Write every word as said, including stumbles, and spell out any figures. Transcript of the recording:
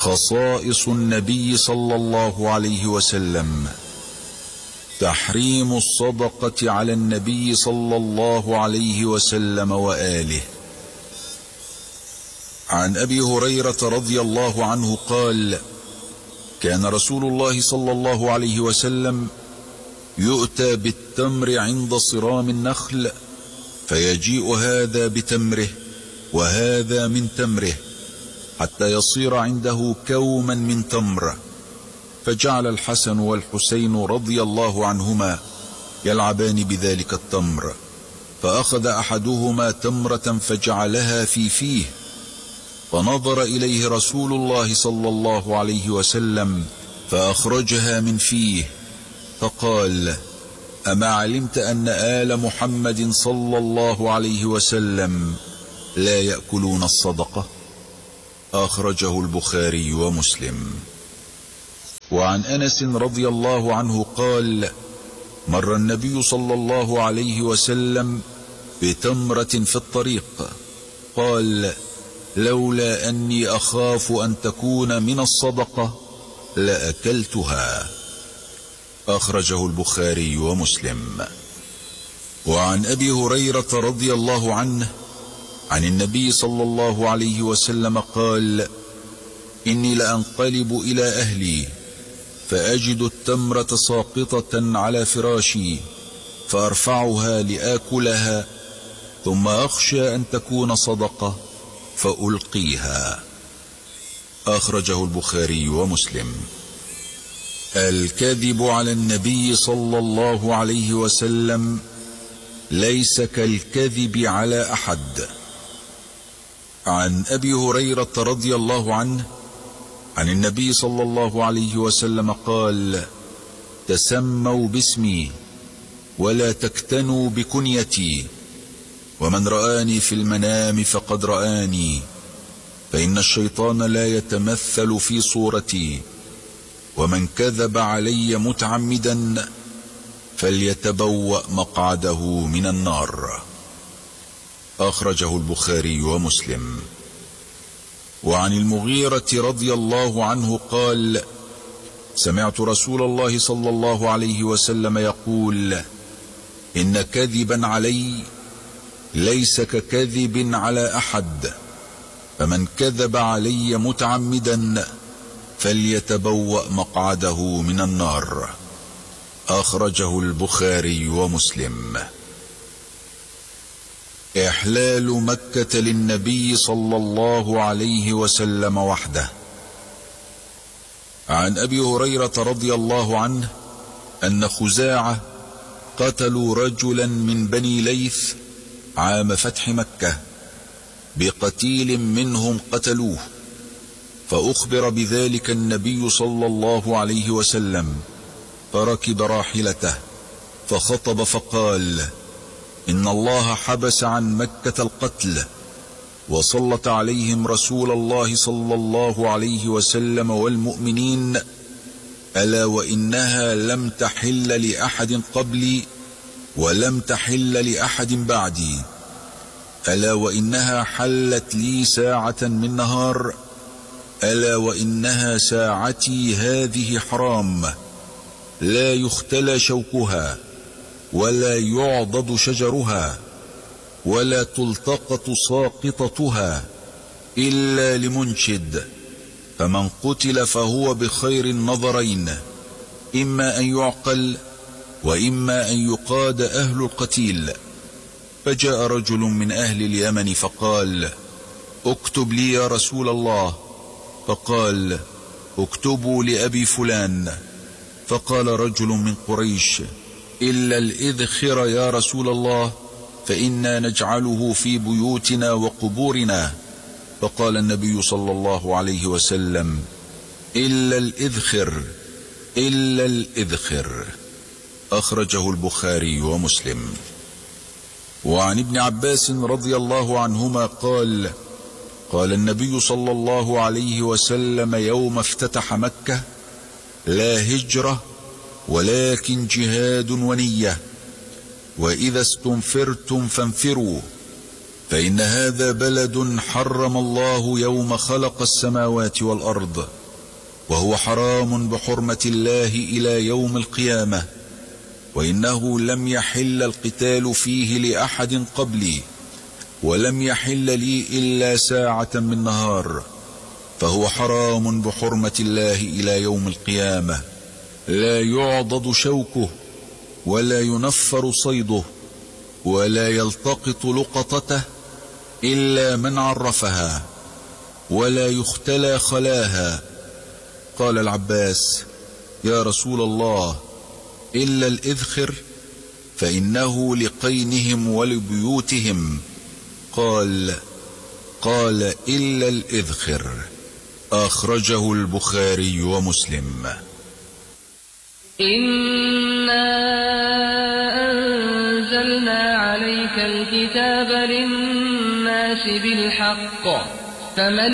خصائص النبي صلى الله عليه وسلم. تحريم الصدقة على النبي صلى الله عليه وسلم وآله. عن أبي هريرة رضي الله عنه قال: كان رسول الله صلى الله عليه وسلم يؤتى بالتمر عند صرام النخل، فيجيء هذا بتمره وهذا من تمره، حتى يصير عنده كوما من تمر. فجعل الحسن والحسين رضي الله عنهما يلعبان بذلك التمر، فأخذ أحدهما تمرة فجعلها في فيه، فنظر إليه رسول الله صلى الله عليه وسلم فأخرجها من فيه، فقال: أما علمت أن آل محمد صلى الله عليه وسلم لا يأكلون الصدقة؟ أخرجه البخاري ومسلم. وعن أنس رضي الله عنه قال: مر النبي صلى الله عليه وسلم بتمرة في الطريق، قال: لولا أني أخاف أن تكون من الصدقة لأكلتها. أخرجه البخاري ومسلم. وعن أبي هريرة رضي الله عنه عن النبي صلى الله عليه وسلم قال: إني لأنقلب إلى أهلي فأجد التمرة ساقطة على فراشي، فأرفعها لآكلها، ثم أخشى أن تكون صدقة فألقيها. أخرجه البخاري ومسلم. الكذب على النبي صلى الله عليه وسلم ليس كالكذب على أحد. عن أبي هريرة رضي الله عنه عن النبي صلى الله عليه وسلم قال: تسموا باسمي ولا تكتنوا بكنيتي، ومن رآني في المنام فقد رآني، فإن الشيطان لا يتمثل في صورتي، ومن كذب علي متعمدا فليتبوأ مقعده من النار. أخرجه البخاري ومسلم. وعن المغيرة رضي الله عنه قال: سمعت رسول الله صلى الله عليه وسلم يقول: إن كذبا علي ليس ككذب على أحد، فمن كذب علي متعمدا فليتبوأ مقعده من النار. أخرجه البخاري ومسلم. إحلال مكة للنبي صلى الله عليه وسلم وحده. عن أبي هريرة رضي الله عنه أن خزاعة قتلوا رجلا من بني ليث عام فتح مكة، بقتيل منهم قتلوه، فأخبر بذلك النبي صلى الله عليه وسلم، فركب راحلته فخطب فقال: إن الله حبس عن مكة القتل، وسلط عليهم رسول الله صلى الله عليه وسلم والمؤمنين، ألا وإنها لم تحل لأحد قبلي ولم تحل لأحد بعدي، ألا وإنها حلت لي ساعة من نهار، ألا وإنها ساعتي هذه حرام، لا يختلى شوكها ولا يعضد شجرها ولا تلتقط ساقطتها إلا لمنشد، فمن قتل فهو بخير النظرين، إما أن يعقل وإما أن يقاد أهل القتيل. فجاء رجل من أهل اليمن فقال: اكتب لي يا رسول الله. فقال: اكتبوا لأبي فلان. فقال رجل من قريش: إلا الإذخر يا رسول الله، فإنا نجعله في بيوتنا وقبورنا. فقال النبي صلى الله عليه وسلم: إلا الإذخر إلا الإذخر. أخرجه البخاري ومسلم. وعن ابن عباس رضي الله عنهما قال: قال النبي صلى الله عليه وسلم يوم افتتح مكة: لا هجرة ولكن جهاد ونية، وإذا استنفرتم فانفروا، فإن هذا بلد حرم الله يوم خلق السماوات والأرض، وهو حرام بحرمة الله إلى يوم القيامة، وإنه لم يحل القتال فيه لأحد قبلي، ولم يحل لي إلا ساعة من نهار، فهو حرام بحرمة الله إلى يوم القيامة، لا يعضد شوكه، ولا ينفر صيده، ولا يلتقط لقطته إلا من عرفها، ولا يختلى خلاها. قال العباس: يا رسول الله، إلا الإذخر، فإنه لقينهم ولبيوتهم. قال قال إلا الإذخر. أخرجه البخاري ومسلم. إنا أنزلنا عليك الكتاب للناس بالحق، فمن